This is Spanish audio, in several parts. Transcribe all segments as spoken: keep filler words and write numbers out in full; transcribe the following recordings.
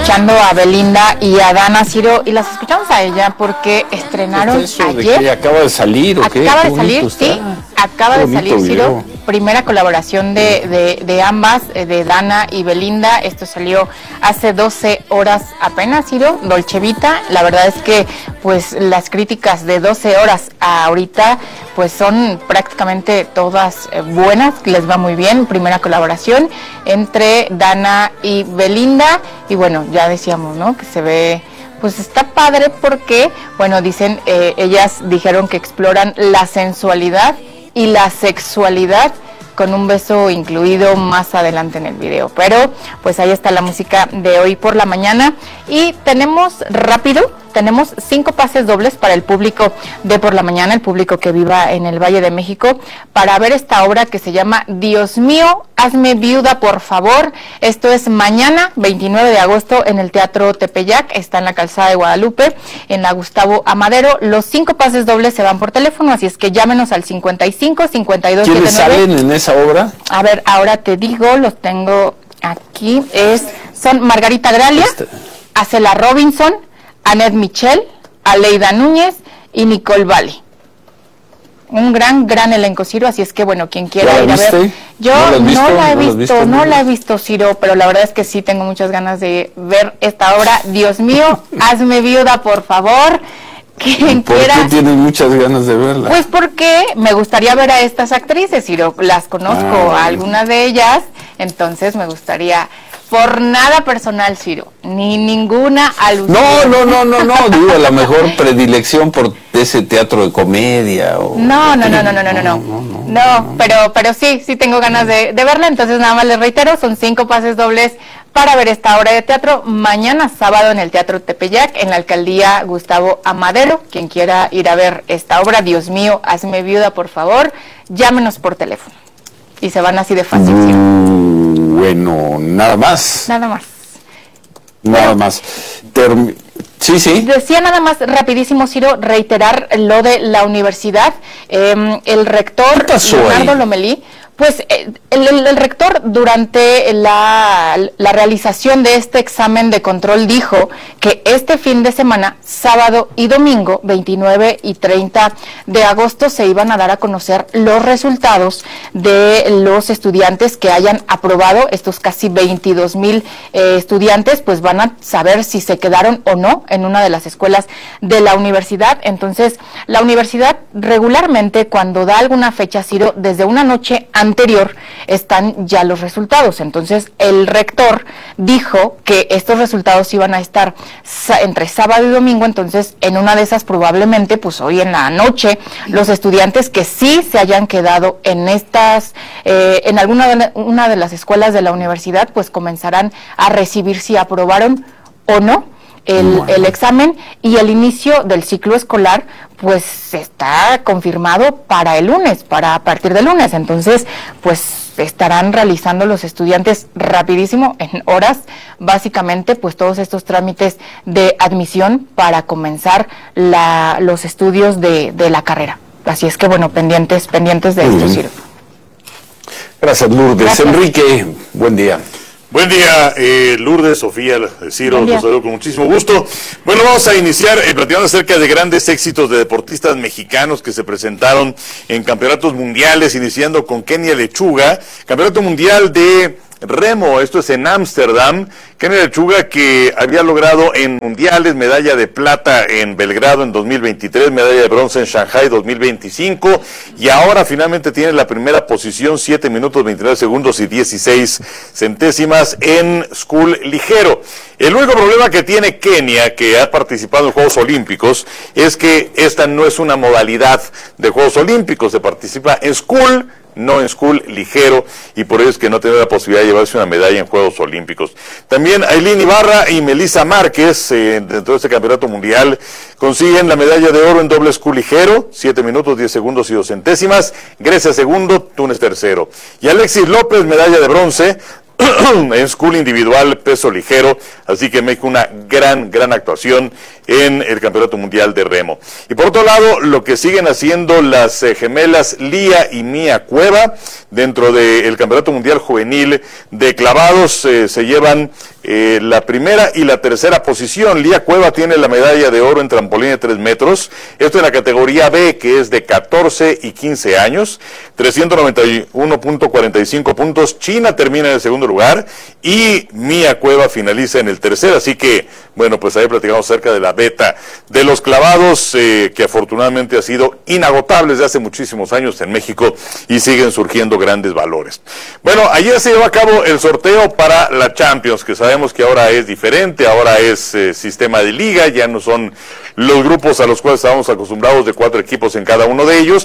escuchando a Belinda y a Dana, Ciro, y las escuchamos a ella porque estrenaron ¿Eso ayer. de que acaba de salir o qué? Acaba Qué de salir, bonito sí, está. acaba Qué de salir, bonito Ciro. video. Primera colaboración de, de, de ambas, de Dana y Belinda. Esto salió hace doce horas apenas, Ciro, Dolce Vita. La verdad es que pues las críticas de doce horas a ahorita pues son prácticamente todas eh, buenas, les va muy bien. Primera colaboración entre Dana y Belinda, y bueno, ya decíamos, ¿no?, que se ve, pues está padre porque, bueno, dicen, eh, ellas dijeron que exploran la sensualidad y la sexualidad con un beso incluido más adelante en el video. Pero pues ahí está la música de hoy por la mañana, y tenemos rápido, tenemos cinco pases dobles para el público de por la mañana, el público que viva en el Valle de México, para ver esta obra que se llama Dios mío, hazme viuda por favor. Esto es mañana, veintinueve de agosto, en el Teatro Tepeyac, está en la Calzada de Guadalupe, en la Gustavo Amadero. Los cinco pases dobles se van por teléfono, así es que llámenos al cincuenta y cinco, cincuenta y dos, ¿Quiénes setenta y nueve. salen en esa obra? A ver, ahora te digo, los tengo aquí, es, son Margarita Gralia, Este. Acela Robinson, Annette Michel, Aleida Núñez y Nicole Valle. Un gran, gran elenco, Ciro, así es que, bueno, quien quiera ¿Ya ir la a ver. viste? Yo ¿No la has no visto? la he ¿No la has visto, visto? no la he visto, Ciro, pero la verdad es que sí tengo muchas ganas de ver esta obra. Dios mío, hazme viuda, por favor. Quien ¿Por quiera. qué tienes muchas ganas de verla? Pues porque me gustaría ver a estas actrices, Ciro, las conozco, Ah, a algunas de ellas, entonces me gustaría, por nada personal, Ciro, ni ninguna alusión. No, no, no, no, no, digo, a lo mejor predilección por ese teatro de comedia o... No, no, no, no, no, no, no, no, no, no, pero, pero sí, sí tengo ganas de, de verla, entonces nada más les reitero, son cinco pases dobles para ver esta obra de teatro mañana sábado en el Teatro Tepeyac, en la Alcaldía Gustavo Amadero. Quien quiera ir a ver esta obra, Dios mío, hazme viuda, por favor, llámenos por teléfono. Y se van así de fácil. Mm, bueno, nada más. Nada más. Nada Bueno. más. Termi- sí, sí. Decía nada más rapidísimo, Ciro, reiterar lo de la universidad. Eh, el rector ¿Qué pasó Leonardo ahí? Lomelí, pues eh, el, el- el rector durante la, la realización de este examen de control dijo que este fin de semana, sábado y domingo, veintinueve y treinta de agosto, se iban a dar a conocer los resultados de los estudiantes que hayan aprobado. Estos casi veintidós mil eh, estudiantes pues van a saber si se quedaron o no en una de las escuelas de la universidad. Entonces, la universidad regularmente, cuando da alguna fecha, Ciro, desde una noche anterior están ya los resultados. Entonces, el rector dijo que estos resultados iban a estar sa- entre sábado y domingo. Entonces, en una de esas, probablemente, pues hoy en la noche, los estudiantes que sí se hayan quedado en estas, eh, en alguna de, la- una de las escuelas de la universidad, pues comenzarán a recibir si aprobaron o no el, Bueno. el examen, y el inicio del ciclo escolar pues está confirmado para el lunes, para a partir del lunes. Entonces pues estarán realizando los estudiantes rapidísimo, en horas, básicamente pues todos estos trámites de admisión para comenzar la, los estudios de, de la carrera. Así es que bueno, pendientes, pendientes de Muy esto, bien. Ciro. Gracias, Lourdes. Gracias. Enrique, buen día. Buen día, eh, Lourdes, Sofía, Ciro, Buen día. los saludo con muchísimo gusto. Bueno, vamos a iniciar eh, platicando acerca de grandes éxitos de deportistas mexicanos que se presentaron en campeonatos mundiales, iniciando con Kenia Lechuga, campeonato mundial de remo, esto es en Ámsterdam. Kenia Lechuga, que había logrado en mundiales medalla de plata en Belgrado en dos mil veintitrés, medalla de bronce en Shanghai dos mil veinticinco, y ahora finalmente tiene la primera posición, siete minutos veintinueve segundos y dieciséis centésimas en School ligero. El único problema que tiene Kenia, que ha participado en Juegos Olímpicos, es que esta no es una modalidad de Juegos Olímpicos, se participa en School, no en School ligero, y por ello es que no tiene la posibilidad de llevarse una medalla en Juegos Olímpicos. También Ailín Ibarra y Melissa Márquez, eh, dentro de este campeonato mundial, consiguen la medalla de oro en doble School ligero, siete minutos, diez segundos y dos centésimas, Grecia segundo, Túnez tercero. Y Alexis López, medalla de bronce en School individual peso ligero, así que México una gran, gran actuación en el Campeonato Mundial de Remo. Y por otro lado, lo que siguen haciendo las eh, gemelas Lía y Mía Cueva dentro del Campeonato Mundial Juvenil de clavados, eh, se llevan eh, la primera y la tercera posición. Lía Cueva tiene la medalla de oro en trampolín de tres metros, esto en la categoría B, que es de catorce y quince años, trescientos noventa y uno punto cuarenta y cinco puntos. China termina en el segundo lugar y Mía Cueva finaliza en el tercer, así que, bueno, pues ahí platicamos acerca de la beta de los clavados, eh, que afortunadamente ha sido inagotable desde hace muchísimos años en México y siguen surgiendo grandes valores. Bueno, ayer se llevó a cabo el sorteo para la Champions, que sabemos que ahora es diferente, ahora es eh, sistema de liga, ya no son los grupos a los cuales estábamos acostumbrados de cuatro equipos en cada uno de ellos,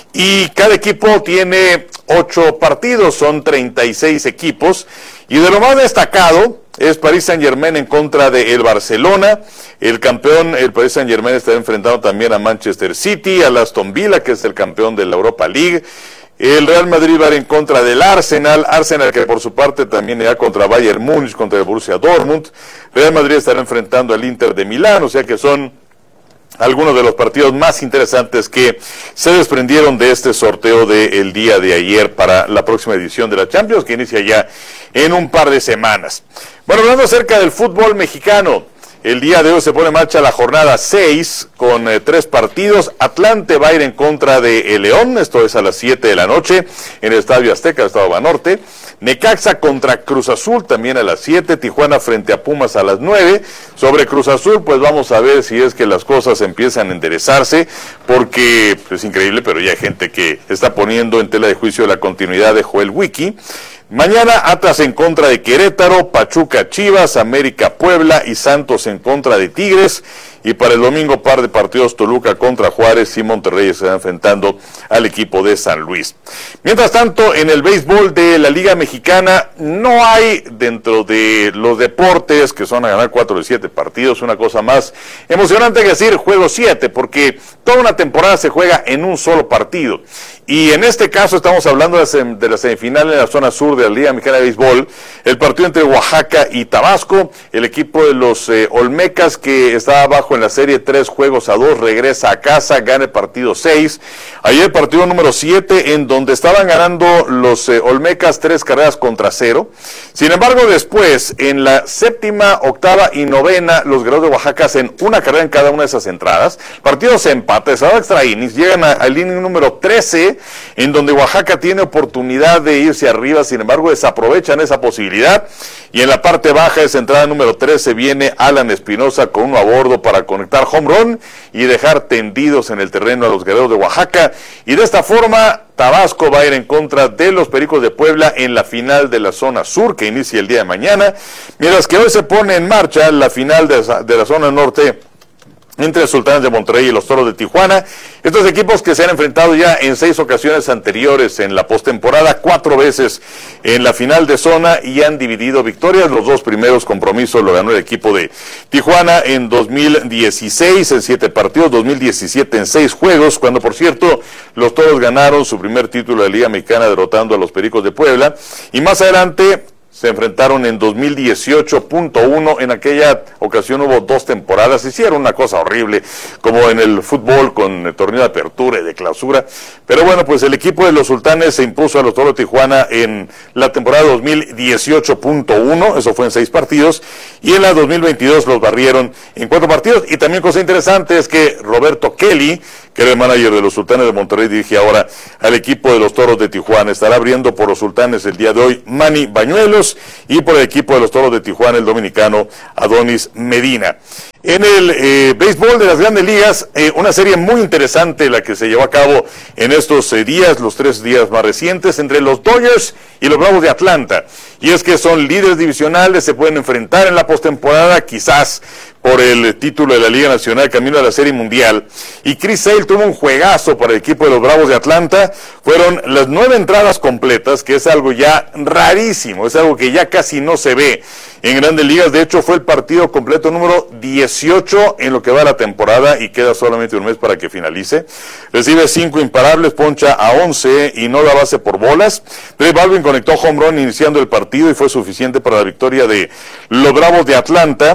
y cada equipo tiene ocho partidos, son treinta y seis equipos, y de lo más destacado es Paris Saint-Germain en contra de el Barcelona. El campeón, el Paris Saint-Germain, está enfrentando también a Manchester City, al Aston Villa, que es el campeón de la Europa League. El Real Madrid va en contra del Arsenal, Arsenal que por su parte también irá contra Bayern Múnich, contra el Borussia Dortmund. Real Madrid estará enfrentando al Inter de Milán, o sea que son algunos de los partidos más interesantes que se desprendieron de este sorteo del día de ayer para la próxima edición de la Champions, que inicia ya en un par de semanas. Bueno, hablando acerca del fútbol mexicano, el día de hoy se pone en marcha la jornada seis con eh, tres partidos. Atlante va a ir en contra de el León, esto es a las siete de la noche en el Estadio Azteca, Estado Banorte. Necaxa contra Cruz Azul también a las siete, Tijuana frente a Pumas a las nueve. Sobre Cruz Azul, pues vamos a ver si es que las cosas empiezan a enderezarse, porque es increíble, pero ya hay gente que está poniendo en tela de juicio la continuidad de Joel Wiki. Mañana Atlas en contra de Querétaro, Pachuca Chivas, América Puebla y Santos en contra de Tigres. Y para el domingo, par de partidos, Toluca contra Juárez y Monterrey se están enfrentando al equipo de San Luis. Mientras tanto, en el béisbol de la Liga Mexicana, no hay dentro de los deportes que son a ganar cuatro de siete partidos una cosa más emocionante que decir juego siete, porque toda una temporada se juega en un solo partido. Y en este caso estamos hablando de la semifinal en la zona sur de la Liga Mexicana de Béisbol, el partido entre Oaxaca y Tabasco. El equipo de los eh, Olmecas, que estaba abajo en la serie tres juegos a dos, regresa a casa, gana el partido seis. Ayer el partido número siete, en donde estaban ganando los eh, Olmecas tres carreras contra cero. Sin embargo, después, en la séptima, octava y novena, los Guerreros de Oaxaca hacen una carrera en cada una de esas entradas. El partido se empata, se va a extra innings, llegan al inning número trece, en donde Oaxaca tiene oportunidad de irse arriba, sin embargo desaprovechan esa posibilidad, y en la parte baja de esa entrada número trece viene Alan Espinosa con uno a bordo para conectar home run y dejar tendidos en el terreno a los Guerreros de Oaxaca, y de esta forma Tabasco va a ir en contra de los Pericos de Puebla en la final de la zona sur, que inicia el día de mañana, mientras que hoy se pone en marcha la final de, de la zona norte entre los Sultanes de Monterrey y los Toros de Tijuana. Estos equipos que se han enfrentado ya en seis ocasiones anteriores en la postemporada, cuatro veces en la final de zona, y han dividido victorias. Los dos primeros compromisos lo ganó el equipo de Tijuana en dos mil dieciséis en siete partidos, dos mil diecisiete en seis juegos, cuando por cierto los Toros ganaron su primer título de la Liga Mexicana derrotando a los Pericos de Puebla, y más adelante se enfrentaron en dos mil dieciocho punto uno, en aquella ocasión hubo dos temporadas, hicieron una cosa horrible, como en el fútbol con el torneo de apertura y de clausura, pero bueno, pues el equipo de los Sultanes se impuso a los Toros de Tijuana en la temporada dos mil dieciocho punto uno, eso fue en seis partidos, y en la dos mil veintidós los barrieron en cuatro partidos, y también cosa interesante es que Roberto Kelly, que era el manager de los Sultanes de Monterrey, dirige ahora al equipo de los Toros de Tijuana. Estará abriendo por los Sultanes el día de hoy Manny Bañuelos, y por el equipo de los Toros de Tijuana el dominicano Adonis Medina. En el eh, béisbol de las Grandes Ligas, eh, una serie muy interesante la que se llevó a cabo en estos eh, días, los tres días más recientes, entre los Dodgers y los Bravos de Atlanta. Y es que son líderes divisionales, se pueden enfrentar en la postemporada, quizás por el título de la Liga Nacional, camino a la Serie Mundial. Y Chris Sale tuvo un juegazo para el equipo de los Bravos de Atlanta. Fueron las nueve entradas completas, que es algo ya rarísimo, es algo que ya casi no se ve en Grandes Ligas. De hecho, fue el partido completo número dieciocho en lo que va la temporada, y queda solamente un mes para que finalice. Recibe cinco imparables, poncha a once y no da base por bolas. Dave Baldwin conectó home run iniciando el partido y fue suficiente para la victoria de los Bravos de Atlanta.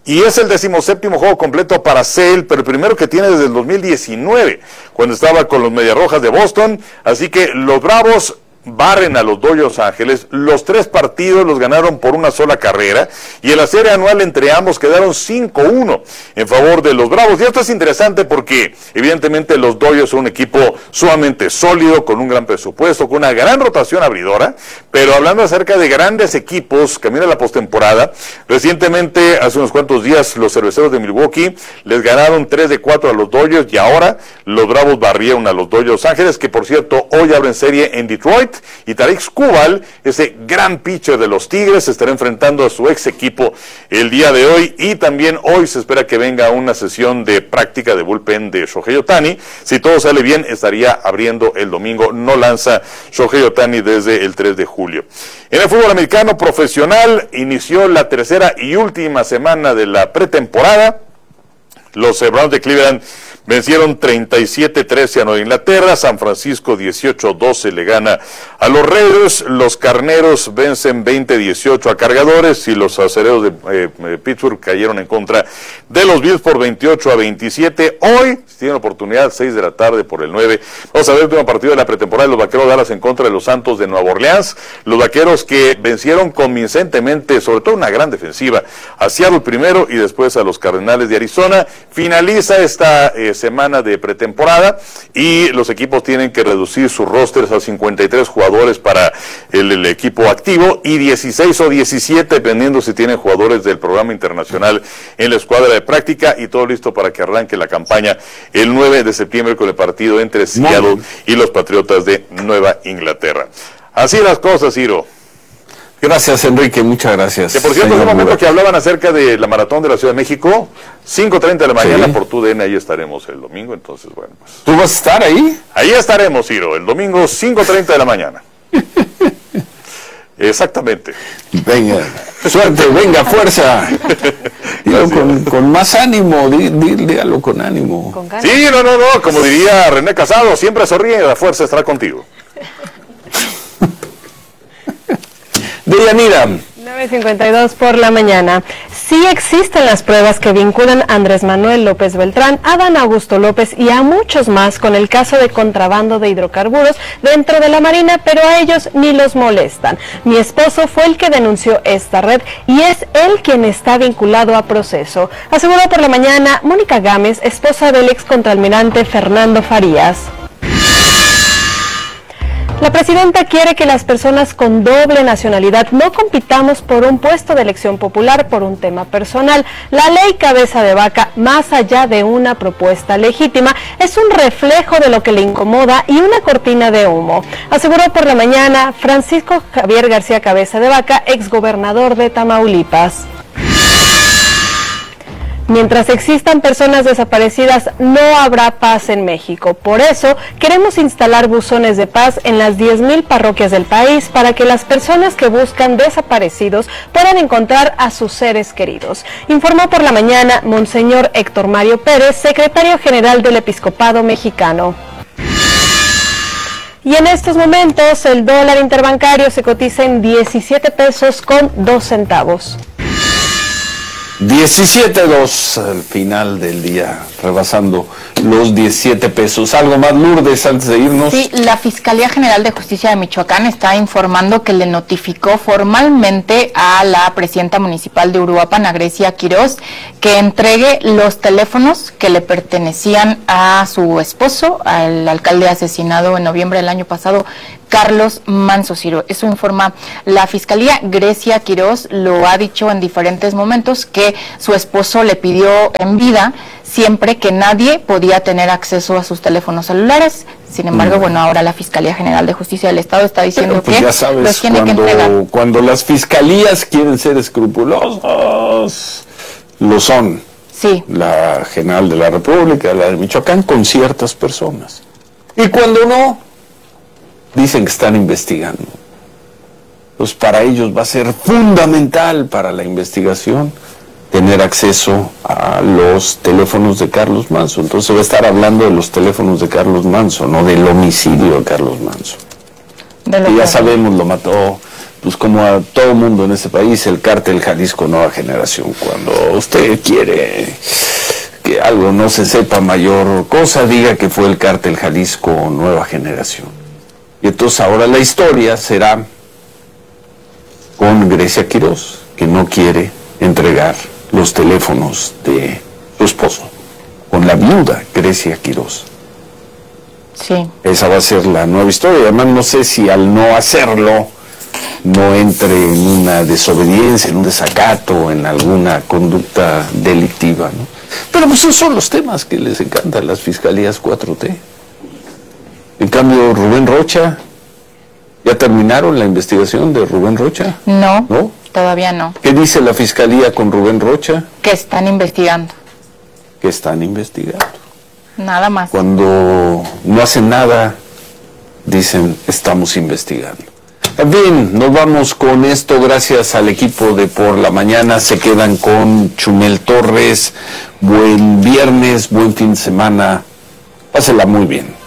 y es el decimoséptimo juego completo para Sale, pero el primero que tiene desde el dos mil diecinueve, cuando estaba con los Mediarrojas de Boston. Así que los Bravos barren a los Dodgers Ángeles. Los tres partidos los ganaron por una sola carrera, y en la serie anual entre ambos quedaron cinco uno en favor de los Bravos. Y esto es interesante porque evidentemente los Dodgers son un equipo sumamente sólido, con un gran presupuesto, con una gran rotación abridora. Pero hablando acerca de grandes equipos camino a la postemporada, recientemente, hace unos cuantos días, los Cerveceros de Milwaukee les ganaron tres de cuatro a los Dodgers, y ahora los Bravos barrieron a los Dodgers Ángeles, que por cierto hoy abren serie en Detroit. Y Tarik Skubal, ese gran pitcher de los Tigres, estará enfrentando a su ex equipo el día de hoy. Y también hoy se espera que venga una sesión de práctica de bullpen de Shohei Ohtani. Si todo sale bien, estaría abriendo el domingo. No lanza Shohei Ohtani desde el tres de julio. En el fútbol americano profesional inició la tercera y última semana de la pretemporada. Los Browns de Cleveland vencieron treinta y siete trece a Nueva Inglaterra. San Francisco dieciocho doce le gana a los Raiders. Los Carneros vencen veinte dieciocho a Cargadores, y los Acereros de eh, Pittsburgh cayeron en contra de los Bills por veintiocho a veintisiete. Hoy, si tienen oportunidad, seis de la tarde por el nueve. Vamos a ver el último partido de la pretemporada de los Vaqueros de Dallas en contra de los Santos de Nueva Orleans. Los Vaqueros que vencieron convincentemente, sobre todo una gran defensiva, a Seattle primero y después a los Cardenales de Arizona. Finaliza esta eh, semana de pretemporada, y los equipos tienen que reducir sus rosters a cincuenta y tres jugadores para el, el equipo activo, y dieciséis o diecisiete dependiendo si tienen jugadores del programa internacional en la escuadra de práctica, y todo listo para que arranque la campaña el nueve de septiembre con el partido entre Seattle y los Patriotas de Nueva Inglaterra. Así las cosas, Ciro. Gracias, Enrique, muchas gracias. Que por cierto, en un momento que hablaban acerca de la maratón de la Ciudad de México, cinco treinta de la mañana, sí, por tu D N, ahí estaremos el domingo. Entonces, bueno, pues, ¿tú vas a estar ahí? Ahí estaremos, Ciro, el domingo cinco treinta de la mañana. Exactamente. Venga, suerte, venga, fuerza. Dígalo con, con más ánimo, dí, dí, dígalo con ánimo. ¿Con sí, no, no, no, como diría René Casado, siempre sonríe, la fuerza estará contigo. Deyanira. nueve cincuenta y dos por la mañana. Sí existen las pruebas que vinculan a Andrés Manuel López Beltrán, a Dan Augusto López y a muchos más con el caso de contrabando de hidrocarburos dentro de la Marina, pero a ellos ni los molestan. Mi esposo fue el que denunció esta red y es él quien está vinculado a proceso. Aseguró por la mañana Mónica Gámez, esposa del ex contraalmirante Fernando Farías. La presidenta quiere que las personas con doble nacionalidad no compitamos por un puesto de elección popular por un tema personal. La ley Cabeza de Vaca, más allá de una propuesta legítima, es un reflejo de lo que le incomoda y una cortina de humo. Aseguró por la mañana Francisco Javier García Cabeza de Vaca, exgobernador de Tamaulipas. Mientras existan personas desaparecidas, no habrá paz en México. Por eso, queremos instalar buzones de paz en las diez mil parroquias del país para que las personas que buscan desaparecidos puedan encontrar a sus seres queridos. Informó por la mañana Monseñor Héctor Mario Pérez, secretario general del Episcopado Mexicano. Y en estos momentos, el dólar interbancario se cotiza en diecisiete pesos con dos centavos. diecisiete dos al final del día, rebasando los diecisiete pesos. ¿Algo más, Lourdes, antes de irnos? Sí, la Fiscalía General de Justicia de Michoacán está informando que le notificó formalmente a la presidenta municipal de Uruapan, a Grecia Quiroz, que entregue los teléfonos que le pertenecían a su esposo, al alcalde asesinado en noviembre del año pasado, Carlos Manso Ciro. Eso informa la Fiscalía. Grecia Quiroz lo ha dicho en diferentes momentos que su esposo le pidió en vida siempre que nadie podía tener acceso a sus teléfonos celulares. Sin embargo, mm. bueno, ahora la Fiscalía General de Justicia del Estado está diciendo Pero, pues, que ya sabes, los tiene cuando, que entregar. Cuando las fiscalías quieren ser escrupulosos, lo son. Sí. La General de la República, la de Michoacán, con ciertas personas. Y cuando no, dicen que están investigando. Pues para ellos va a ser fundamental para la investigación tener acceso a los teléfonos de Carlos Manso. Entonces va a estar hablando de los teléfonos de Carlos Manso, no del homicidio de Carlos Manso. De y ya sabemos, lo mató pues como a todo mundo en este país, el cártel Jalisco Nueva Generación. Cuando usted quiere que algo no se sepa mayor cosa, diga que fue el cártel Jalisco Nueva Generación. Y entonces ahora la historia será con Grecia Quirós, que no quiere entregar los teléfonos de su esposo, con la viuda Grecia Quirós. Sí. Esa va a ser la nueva historia. Además, no sé si al no hacerlo no entre en una desobediencia, en un desacato, en alguna conducta delictiva, ¿no? Pero pues esos son los temas que les encantan las fiscalías cuatro T. En cambio, Rubén Rocha, ¿ya terminaron la investigación de Rubén Rocha? No, ¿No? Todavía no. ¿Qué dice la fiscalía con Rubén Rocha? Que están investigando. Que están investigando. Nada más. Cuando no hacen nada, dicen, estamos investigando. En fin, nos vamos con esto. Gracias al equipo de Por la Mañana. Se quedan con Chumel Torres. Buen viernes, buen fin de semana. Pásela muy bien.